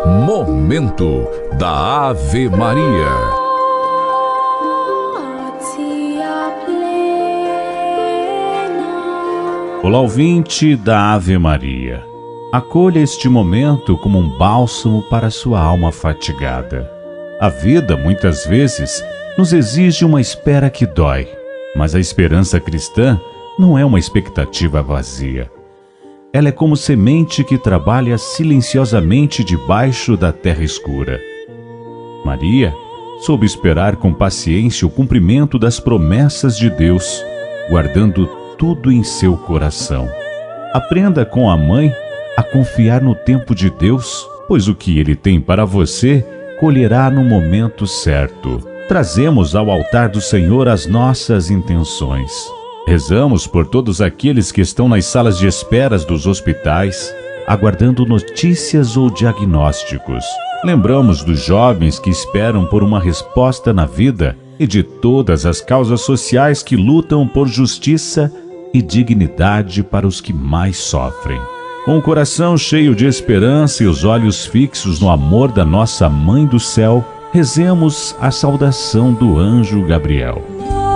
Momento da Ave Maria. Olá, ouvinte da Ave Maria. Acolha este momento como um bálsamo para sua alma fatigada. A vida, muitas vezes, nos exige uma espera que dói, mas a esperança cristã não é uma expectativa vazia. Ela é como semente que trabalha silenciosamente debaixo da terra escura. Maria soube esperar com paciência o cumprimento das promessas de Deus, guardando tudo em seu coração. Aprenda com a mãe a confiar no tempo de Deus, pois o que Ele tem para você colherá no momento certo. Trazemos ao altar do Senhor as nossas intenções. Rezamos por todos aqueles que estão nas salas de esperas dos hospitais, aguardando notícias ou diagnósticos. Lembramos dos jovens que esperam por uma resposta na vida e de todas as causas sociais que lutam por justiça e dignidade para os que mais sofrem. Com o coração cheio de esperança e os olhos fixos no amor da nossa Mãe do Céu, rezemos a saudação do anjo Gabriel.